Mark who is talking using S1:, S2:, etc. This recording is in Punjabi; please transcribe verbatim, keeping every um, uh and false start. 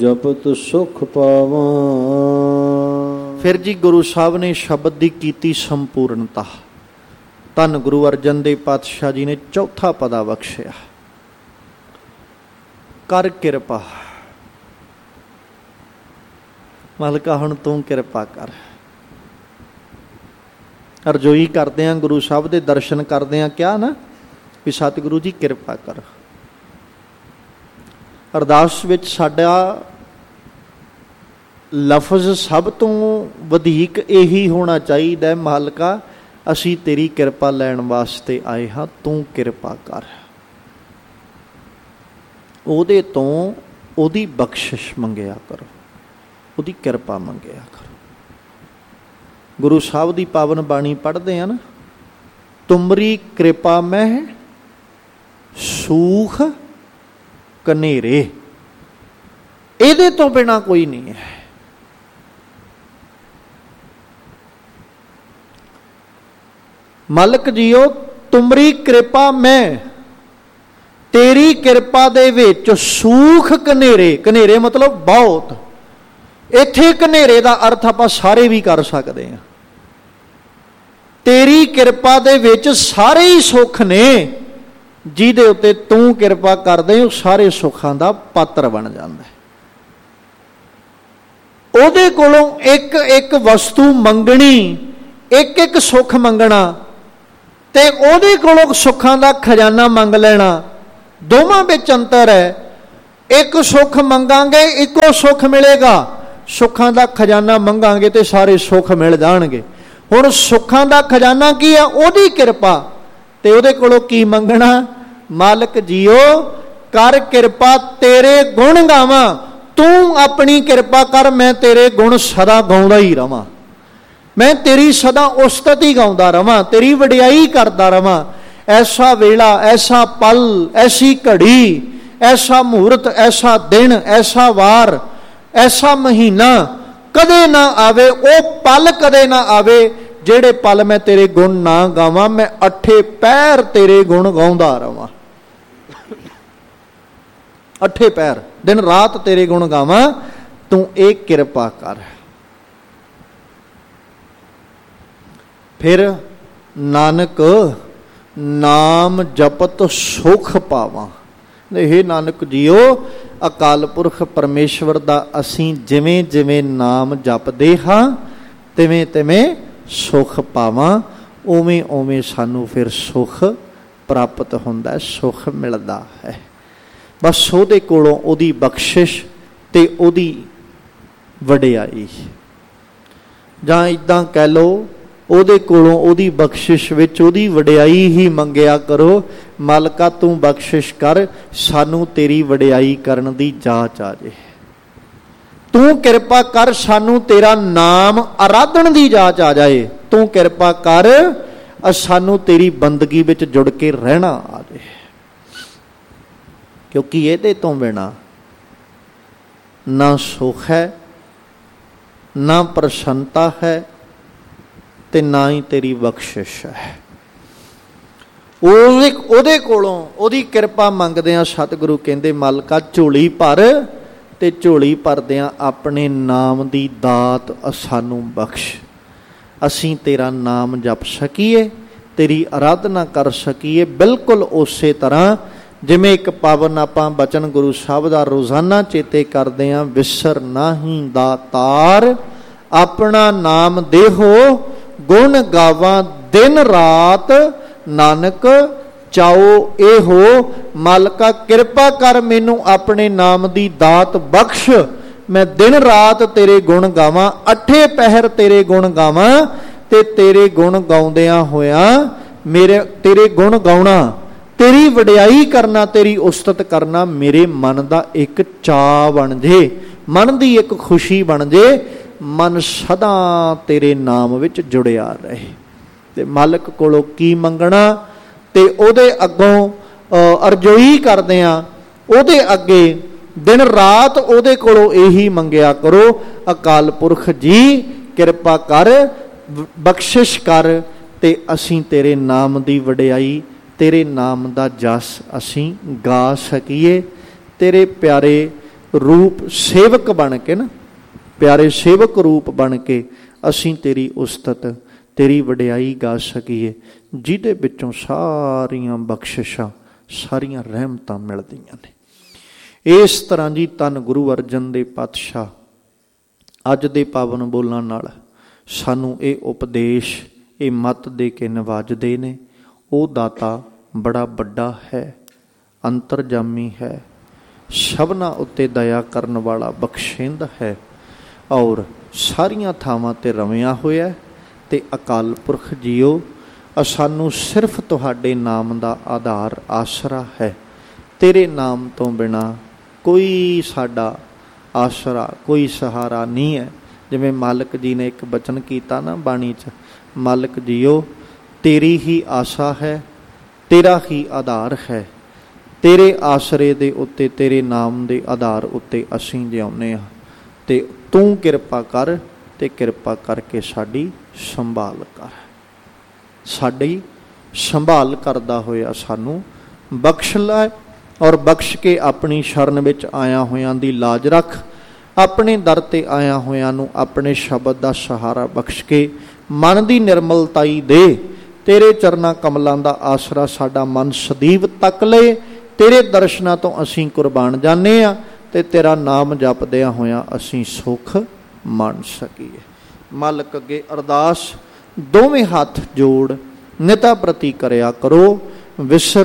S1: ਜਪਤ ਸੁਖ ਪਾਵਾਂ।
S2: ਫਿਰ ਜੀ ਗੁਰੂ ਸਾਹਿਬ ਨੇ ਸ਼ਬਦ ਦੀ ਕੀਤੀ ਸੰਪੂਰਨਤਾ। ਧੰਨ ਗੁਰੂ ਅਰਜਨ ਦੇਵ ਪਾਤਸ਼ਾਹ ਜੀ ਨੇ ਚੌਥਾ ਪਦਾ ਬਖਸ਼ਿਆ, ਕਰ ਕਿਰਪਾ। ਮਾਲਕਾ ਹੁਣ ਤੂੰ ਕਿਰਪਾ ਕਰ। ਅਰਜ਼ੋਈ ਕਰਦੇ ਹਾਂ, ਗੁਰੂ ਸਾਹਿਬ ਦੇ ਦਰਸ਼ਨ ਕਰਦੇ ਹਾਂ, ਕਿਹਾ ਨਾ ਵੀ ਸਤਿਗੁਰੂ ਜੀ ਕਿਰਪਾ ਕਰ। ਅਰਦਾਸ ਵਿੱਚ ਸਾਡਾ ਲਫ਼ਜ਼ ਸਭ ਤੋਂ ਵਧੇਕ ਇਹੀ ਹੋਣਾ ਚਾਹੀਦਾ, ਮਾਲਕਾ ਅਸੀਂ ਤੇਰੀ ਕਿਰਪਾ ਲੈਣ ਵਾਸਤੇ ਆਏ ਹਾਂ, ਤੂੰ ਕਿਰਪਾ ਕਰ। ਉਹਦੇ ਤੋਂ ਉਹਦੀ ਬਖਸ਼ਿਸ਼ ਮੰਗਿਆ ਕਰੋ, ਉਹਦੀ ਕਿਰਪਾ ਮੰਗਿਆ ਕਰੋ। ਗੁਰੂ ਸਾਹਿਬ ਦੀ ਪਾਵਨ ਬਾਣੀ ਪੜ੍ਹਦੇ ਆ ਨਾ, ਤੁਮਰੀ ਕਿਰਪਾ ਮਹਿ ਸੂਖ ਕਨੇਰੇ। ਇਹਦੇ ਤੋਂ ਬਿਨਾਂ ਕੋਈ ਨਹੀਂ ਹੈ। ਮਾਲਕ ਜੀਓ, ਤੁਮਰੀ ਕਿਰਪਾ ਮੈਂ, ਤੇਰੀ ਕਿਰਪਾ ਦੇ ਵਿੱਚ ਸੂਖ ਕਨੇਰੇ। ਕਨੇਰੇ ਮਤਲਬ ਬਹੁਤ। ਇੱਥੇ ਕਨੇਰੇ ਦਾ ਅਰਥ ਆਪਾਂ ਸਾਰੇ ਵੀ ਕਰ ਸਕਦੇ ਹਾਂ। ਤੇਰੀ ਕਿਰਪਾ ਦੇ ਵਿੱਚ ਸਾਰੇ ਹੀ ਸੁੱਖ ਨੇ, ਜਿਹਦੇ ਉੱਤੇ ਤੂੰ ਕਿਰਪਾ ਕਰਦੇ, ਉਹ ਸਾਰੇ ਸੁੱਖਾਂ ਦਾ ਪਾਤਰ ਬਣ ਜਾਂਦਾ ਹੈ। ਉਹਦੇ ਕੋਲੋਂ ਇੱਕ ਇੱਕ ਵਸਤੂ ਮੰਗਣੀ, ਇੱਕ ਇੱਕ ਸੁੱਖ ਮੰਗਣਾ, ਤੇ ਉਹਦੇ ਕੋਲੋਂ ਸੁੱਖਾਂ ਦਾ ਖਜ਼ਾਨਾ ਮੰਗ ਲੈਣਾ, ਦੋਵਾਂ ਵਿੱਚ ਅੰਤਰ ਹੈ। ਇੱਕ ਸੁੱਖ ਮੰਗਾਂਗੇ ਇੱਕੋ ਸੁੱਖ ਮਿਲੇਗਾ, ਸੁੱਖਾਂ ਦਾ ਖਜ਼ਾਨਾ ਮੰਗਾਂਗੇ ਤੇ ਸਾਰੇ ਸੁੱਖ ਮਿਲ ਜਾਣਗੇ। ਹੁਣ ਸੁੱਖਾਂ ਦਾ ਖਜ਼ਾਨਾ ਕੀ ਆ? ਉਹਦੀ ਕਿਰਪਾ। ਤੇ ਉਹਦੇ ਕੋਲੋਂ ਕੀ ਮੰਗਣਾ? ਮਾਲਕ ਜੀਓ ਕਰ ਕਿਰਪਾ, ਤੇਰੇ ਗੁਣ ਗਾਵਾਂ, ਤੂੰ ਆਪਣੀ ਕਿਰਪਾ ਕਰ, ਮੈਂ ਤੇਰੇ ਗੁਣ ਸਦਾ ਗਾਉਂਦਾ ਹੀ ਰਵਾਂ, ਮੈਂ ਤੇਰੀ ਸਦਾ ਉਸਤਤ ਹੀ ਗਾਉਂਦਾ ਰਵਾਂ, ਤੇਰੀ ਵਡਿਆਈ ਕਰਦਾ ਰਵਾਂ। ਐਸਾ ਵੇਲਾ, ਐਸਾ ਪਲ, ਐਸੀ ਘੜੀ, ਐਸਾ ਮਹੂਰਤ, ਐਸਾ ਦਿਨ, ਐਸਾ ਵਾਰ, ਐਸਾ ਮਹੀਨਾ ਕਦੇ ਨਾ ਆਵੇ, ਉਹ ਪਲ ਕਦੇ ਨਾ ਆਵੇ ਜਿਹੜੇ ਪਲ ਮੈਂ ਤੇਰੇ ਗੁਣ ਨਾ ਗਾਵਾਂ। ਮੈਂ ਅੱਠੇ ਪੈਰ ਤੇਰੇ ਗੁਣ ਗਾਉਂਦਾ ਰਵਾਂ, ਅੱਠੇ ਪੈਰ ਦਿਨ ਰਾਤ ਤੇਰੇ ਗੁਣ ਗਾਵਾਂ, ਤੂੰ ਇਹ ਕਿਰਪਾ ਕਰ। ਫਿਰ ਨਾਨਕ ਨਾਮ ਜਪਤ ਸੁਖ ਪਾਵਾਂ। ਇਹ ਨਾਨਕ ਜੀਓ, ਅਕਾਲ ਪੁਰਖ ਪਰਮੇਸ਼ਵਰ ਦਾ ਅਸੀਂ ਜਿਵੇਂ ਜਿਵੇਂ ਨਾਮ ਜਪਦੇ ਹਾਂ, ਤਿਵੇਂ ਤਿਵੇਂ ਸੁਖ ਪਾਵਾਂ। ਉਵੇਂ ਉਵੇਂ ਸਾਨੂੰ ਫਿਰ ਸੁਖ ਪ੍ਰਾਪਤ ਹੁੰਦਾ, ਸੁਖ ਮਿਲਦਾ ਹੈ। ਬਸ ਉਹਦੇ ਕੋਲੋਂ ਉਹਦੀ ਬਖਸ਼ਿਸ਼ ਤੇ ਉਹਦੀ ਵਡਿਆਈ, ਜਾਂ ਇੱਦਾਂ ਕਹਿ ਲਓ, ਉਹਦੇ ਕੋਲੋਂ ਉਹਦੀ ਬਖਸ਼ਿਸ਼ ਵਿੱਚ ਉਹਦੀ ਵਡਿਆਈ ਹੀ ਮੰਗਿਆ ਕਰੋ। ਮਾਲਕਾ ਤੂੰ ਬਖਸ਼ਿਸ਼ ਕਰ, ਸਾਨੂੰ ਤੇਰੀ ਵਡਿਆਈ ਕਰਨ ਦੀ ਜਾਚ ਆ ਜੇ। ਤੂੰ ਕਿਰਪਾ ਕਰ, ਸਾਨੂੰ ਤੇਰਾ ਨਾਮ ਆਰਾਧਨ ਦੀ ਜਾਚ ਆ ਜਾਏ। ਤੂੰ ਕਿਰਪਾ ਕਰ, ਸਾਨੂੰ ਤੇਰੀ ਬੰਦਗੀ ਵਿੱਚ ਜੁੜ ਕੇ ਰਹਿਣਾ ਆ ਜਾਏ। ਕਿਉਂਕਿ ਇਹਦੇ ਤੋਂ ਬਿਨਾਂ ਨਾ ਸੁਖ ਹੈ, ਨਾ ਪ੍ਰਸੰਨਤਾ ਹੈ, ਤੇ ਨਾ ਹੀ ਤੇਰੀ ਬਖਸ਼ਿਸ਼ ਹੈ। ਉਹਦੇ ਉਹਦੇ ਕੋਲੋਂ ਉਹਦੀ ਕਿਰਪਾ ਮੰਗਦਿਆਂ ਸਤਿਗੁਰੂ ਕਹਿੰਦੇ, ਮਾਲਕਾ ਝੋਲੀ ਭਰ, ਤੇ ਝੋਲੀ ਭਰਦਿਆਂ ਆਪਣੇ ਨਾਮ ਦੀ ਦਾਤ ਸਾਨੂੰ ਬਖਸ਼। ਅਸੀਂ ਤੇਰਾ ਨਾਮ ਜਪ ਸਕੀਏ, ਤੇਰੀ ਆਰਾਧਨਾ ਕਰ ਸਕੀਏ, ਬਿਲਕੁਲ ਉਸੇ ਤਰ੍ਹਾਂ ਜਿਵੇਂ ਇੱਕ ਪਾਵਨ ਆਪਾਂ ਬਚਨ ਗੁਰੂ ਸਾਹਿਬ ਦਾ ਰੋਜ਼ਾਨਾ ਚੇਤੇ ਕਰਦੇ ਹਾਂ, ਵਿਸਰ ਨਾਹੀਂ ਦਾਤਾਰ ਆਪਣਾ ਨਾਮ ਦੇਹੋ, ਗੁਣ ਗਾਵਾਂ ਦਿਨ ਰਾਤ, ਨਾਨਕ ਚਾਓ ਇਹੋ। ਮਾਲਕਾ ਕਿਰਪਾ ਕਰ, ਮੈਨੂੰ ਆਪਣੇ ਨਾਮ ਦੀ ਦਾਤ ਬਖਸ਼, ਮੈਂ ਦਿਨ ਰਾਤ ਤੇਰੇ ਗੁਣ ਗਾਵਾਂ, ਅੱਠੇ ਪਹਿਰ ਤੇਰੇ ਗੁਣ ਗਾਵਾਂ। ਤੇ ਤੇਰੇ ਗੁਣ ਗਾਉਂਦਿਆਂ ਹੋਇਆਂ ਮੇਰੇ ਤੇਰੇ ਗੁਣ ਗਾਉਣਾ, ਤੇਰੀ ਵਡਿਆਈ ਕਰਨਾ, ਤੇਰੀ ਉਸਤਤ ਕਰਨਾ ਮੇਰੇ ਮਨ ਦਾ ਇੱਕ ਚਾਅ ਬਣ ਜੇ, ਮਨ ਦੀ ਇੱਕ ਖੁਸ਼ੀ ਬਣ ਜੇ। ਮਨ ਸਦਾ ਤੇਰੇ ਨਾਮ ਵਿੱਚ ਜੁੜਿਆ ਰਹੇ। ਤੇ ਮਾਲਕ ਕੋਲੋਂ ਕੀ ਮੰਗਣਾ, ਤੇ ਉਹਦੇ ਅੱਗੋਂ ਅਰਜ਼ੋਈ ਕਰਦੇ ਆ, ਉਹਦੇ ਅੱਗੇ ਦਿਨ ਰਾਤ ਉਹਦੇ ਕੋਲੋਂ ਇਹੀ ਮੰਗਿਆ ਕਰੋ, ਅਕਾਲ ਪੁਰਖ ਜੀ ਕਿਰਪਾ ਕਰ, ਬਖਸ਼ਿਸ਼ ਕਰ, ਤੇ ਅਸੀਂ ਤੇਰੇ ਨਾਮ ਦੀ ਵਡਿਆਈ, ਤੇਰੇ ਨਾਮ ਦਾ ਜਸ ਅਸੀਂ ਗਾ ਸਕੀਏ। ਤੇਰੇ ਪਿਆਰੇ ਰੂਪ ਸੇਵਕ ਬਣ ਕੇ ਨਾ, ਪਿਆਰੇ ਸੇਵਕ ਰੂਪ ਬਣ ਕੇ ਅਸੀਂ ਤੇਰੀ ਉਸਤਤ, ਤੇਰੀ ਵਡਿਆਈ ਗਾ ਸਕੀਏ, ਜਿਹਦੇ ਵਿੱਚੋਂ ਸਾਰੀਆਂ ਬਖਸ਼ਿਸ਼ਾਂ, ਸਾਰੀਆਂ ਰਹਿਮਤਾਂ ਮਿਲਦੀਆਂ ਨੇ। ਇਸ ਤਰ੍ਹਾਂ ਜੀ ਧੰਨ ਗੁਰੂ ਅਰਜਨ ਦੇਵ ਪਾਤਸ਼ਾਹ ਅੱਜ ਦੇ ਪਾਵਨ ਬੋਲਾਂ ਨਾਲ ਸਾਨੂੰ ਇਹ ਉਪਦੇਸ਼, ਇਹ ਮੱਤ ਦੇ ਕੇ ਨਵਾਜਦੇ ਨੇ। ਉਹ ਦਾਤਾ ਬੜਾ ਵੱਡਾ ਹੈ, ਅੰਤਰਜਾਮੀ ਹੈ, ਸਭਨਾਂ ਉੱਤੇ ਦਇਆ ਕਰਨ ਵਾਲਾ, ਬਖਸ਼ਿੰਦ ਹੈ, ਔਰ ਸਾਰੀਆਂ ਥਾਵਾਂ 'ਤੇ ਰਵਿਆ ਹੋਇਆ। ਅਤੇ ਅਕਾਲ ਪੁਰਖ ਜੀਓ, ਸਾਨੂੰ ਸਿਰਫ ਤੁਹਾਡੇ ਨਾਮ ਦਾ ਆਧਾਰ ਆਸਰਾ ਹੈ। ਤੇਰੇ ਨਾਮ ਤੋਂ ਬਿਨਾਂ ਕੋਈ ਸਾਡਾ ਆਸਰਾ, ਕੋਈ ਸਹਾਰਾ ਨਹੀਂ ਹੈ। ਜਿਵੇਂ ਮਾਲਕ ਜੀ ਨੇ ਇੱਕ ਬਚਨ ਕੀਤਾ ਨਾ ਬਾਣੀ 'ਚ, ਮਾਲਕ ਜੀਓ ਤੇਰੀ ਹੀ ਆਸਾ ਹੈ, ਤੇਰਾ ਹੀ ਆਧਾਰ ਹੈ, ਤੇਰੇ ਆਸਰੇ ਦੇ ਉੱਤੇ, ਤੇਰੇ ਨਾਮ ਦੇ ਆਧਾਰ ਉੱਤੇ ਅਸੀਂ ਜਿਉਂਦੇ ਹਾਂ, ਅਤੇ ਤੂੰ ਕਿਰਪਾ ਕਰ, ਅਤੇ ਕਿਰਪਾ ਕਰਕੇ ਸਾਡੀ ਸੰਭਾਲ ਕਰ। ਸਾਡੀ ਸੰਭਾਲ ਕਰਦਾ ਹੋਇਆ ਸਾਨੂੰ ਬਖਸ਼ ਲੈ, ਔਰ ਬਖਸ਼ ਕੇ ਆਪਣੀ ਸ਼ਰਨ ਵਿੱਚ ਆਇਆ ਹੋਇਆਂ ਦੀ ਲਾਜ ਰੱਖ। ਆਪਣੇ ਦਰ 'ਤੇ ਆਇਆ ਹੋਇਆਂ ਨੂੰ ਆਪਣੇ ਸ਼ਬਦ ਦਾ ਸਹਾਰਾ ਬਖਸ਼ ਕੇ ਮਨ ਦੀ ਨਿਰਮਲਤਾਈ ਦੇ। ਤੇਰੇ ਚਰਨਾਂ ਕਮਲਾਂ ਦਾ ਆਸਰਾ ਸਾਡਾ ਮਨ ਸਦੀਵ ਤੱਕ ਲਏ। ਤੇਰੇ ਦਰਸ਼ਨਾਂ ਤੋਂ ਅਸੀਂ ਕੁਰਬਾਨ ਜਾਂਦੇ ਹਾਂ, ਅਤੇ ਤੇਰਾ ਨਾਮ ਜਪਦਿਆਂ ਹੋਇਆਂ ਅਸੀਂ ਸੁੱਖ ਮੰਨ ਸਕੀਏ। ਮਾਲਕ ਅੱਗੇ ਅਰਦਾਸ ਦੋਵੇਂ ਹੱਥ ਜੋੜ ਨਿਤਾ ਪ੍ਰਤੀ ਕਰਿਆ ਕਰੋ। ਵਿਸਰ